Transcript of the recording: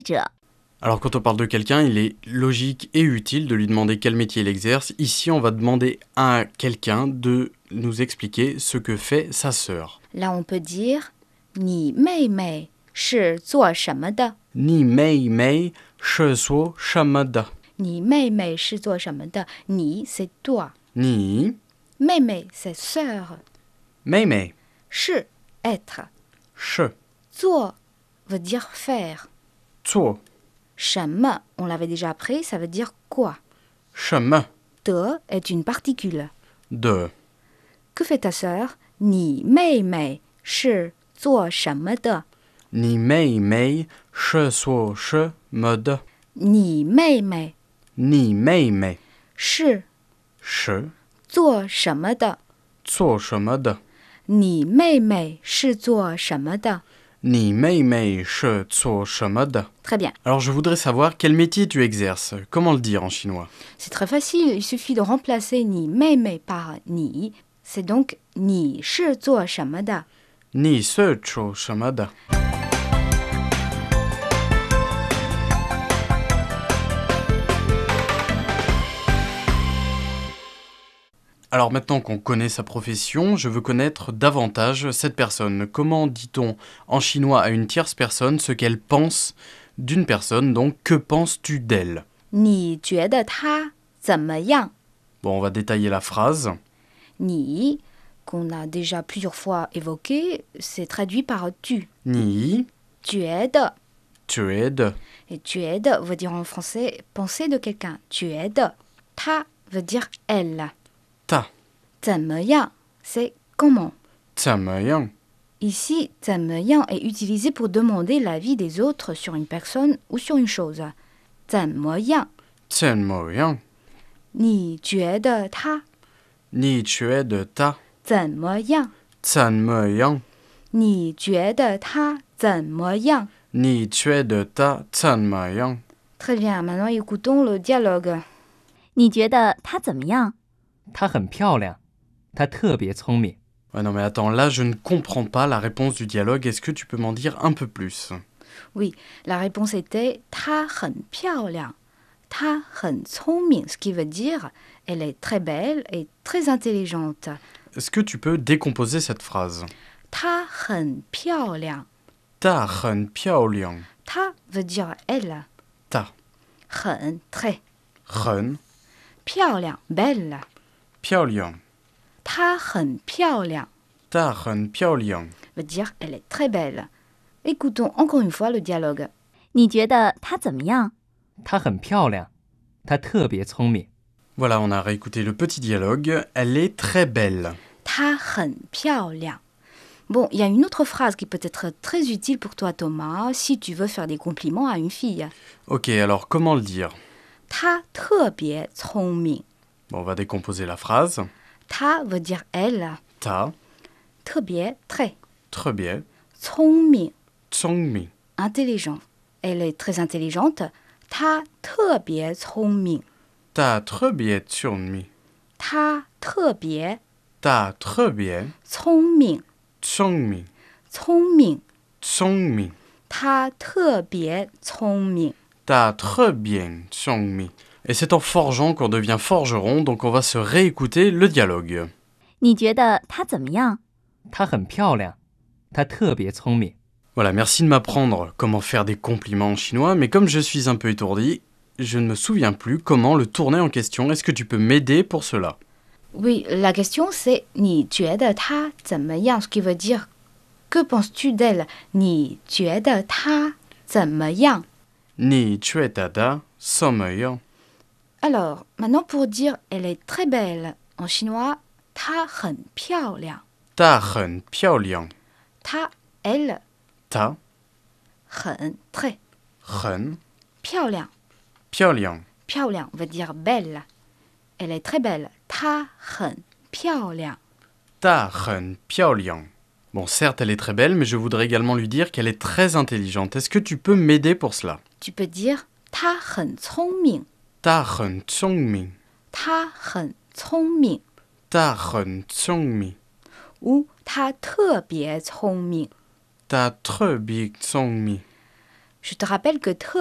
者。 Alors quand on parle de quelqu'un, il est logique et utile de lui demander quel métier il exerce. Ici, on va demander à quelqu'un de nous expliquer ce que fait sa sœur. Là, on peut dire 你妹妹是做什么的？ Ni mei mei, she suo shamada. 你妹妹是做什么的？你 c'est toi， Ni 妹妹 c'est sœur， mei mei, 是 être， she 做 veut dire faire。 suo 什么 on l'avait déjà appris, ça veut dire quoi. shame 的 est une particule. de. Que fait ta sœur? 你妹妹是做什么的？ Ni mei mei, she suo she mode. 你妹妹 Ni mei mei, 是 she 做什么的？ suo shamada. 你妹妹是做什么的？ Ni mei mei, she suo shamada. Très bien. Alors je voudrais savoir quel métier tu exerces. Comment le dire en chinois? C'est très facile. Il suffit de remplacer 你妹妹 par 你. C'est donc 你是做什么的？ Ni se cho shamada. Alors maintenant qu'on connaît sa profession, je veux connaître davantage cette personne. Comment dit-on en chinois à une tierce personne ce qu'elle pense d'une personne? Donc que penses-tu d'elle? 你觉得他怎么样？ Bon, on va détailler la phrase. 你 qu'on a déjà plusieurs fois évoqué, c'est traduit par tu. Ni 觉得 tu es de. et 觉得 veut dire en français penser de quelqu'un. 觉得他 veut dire elle. Ta 怎么样 c'est comment. tsamayang. Ici, 怎么样 est utilisé pour demander l'avis des autres sur une personne ou sur une chose. 怎么样 Tsenmoyang. 你觉得他 Ni tu es de ta. 怎么样 Tsanmoyang. 你觉得他怎么样 Ni tu es de ta. Tsanmoyang. Très bien, maintenant écoutons le dialogue. 你觉得她怎么样？ 她很漂亮，她特别聪明。 Ouais, non mais attends, là je ne comprends pas la réponse du dialogue. Est-ce que tu peux m'en dire un peu plus? Oui, la réponse était 她很漂亮，她很聪明, ce qui veut dire elle est très belle et très intelligente. Est-ce que tu peux décomposer cette phrase? 她很漂亮， Ta hen piaoliang. 她 veut dire elle, Ta 很 très, hen 漂亮 belle. piaoliang. 她很漂亮 Ta hen piaoliang. veut dire elle est très belle. Écoutons encore une fois le dialogue. 你觉得她怎么样？ 她很漂亮，她特别聪明。 Voilà, on a réécouté le petit dialogue. Elle est très belle. 她很漂亮. Bon, il y a une autre phrase qui peut être très utile pour toi, Thomas, si tu veux faire des compliments à une fille. Ok, alors comment le dire? 她特别聪明. Bon, on va décomposer la phrase. 她 veut dire elle, Ta 特别 très, très bien. 聪明 Tsongmi. intelligent. Elle est très intelligente. 她特别聪明. Ta très bien tsongmi. 她特别 Ta très bien 聪明 tsongmi. 聪明 Tsongmi. 她特别聪明. Ta très bien tsongmi. Et c'est en forgeant qu'on devient forgeron, donc on va se réécouter le dialogue. 你觉得她怎么样？ 她很漂亮，她特别聪明。 Voilà, merci de m'apprendre comment faire des compliments en chinois, mais comme je suis un peu étourdi, je ne me souviens plus comment le tourner en question. Est-ce que tu peux m'aider pour cela? Oui, la question c'est 你觉得她怎么样, ce qui veut dire que penses-tu d'elle? 你觉得她怎么样? Ni chuetada sommeil. Alors, maintenant pour dire elle est très belle, en chinois, 她很漂亮. Ta hen piaoliang. 她 elle, Ta 很 très, hen 漂亮. piaoliang. 漂亮 veut dire belle. Elle est très belle. 她很漂亮. Ta hen piaoliang. Bon, certes, elle est très belle, mais je voudrais également lui dire qu'elle est très intelligente. Est-ce que tu peux m'aider pour cela? Tu peux dire 她很聪明. Ta hen tsongmi. 她很聪明 Ta hen tsongmi. ou 她特别聪明. Ta très bien tsongmi. Je te rappelle que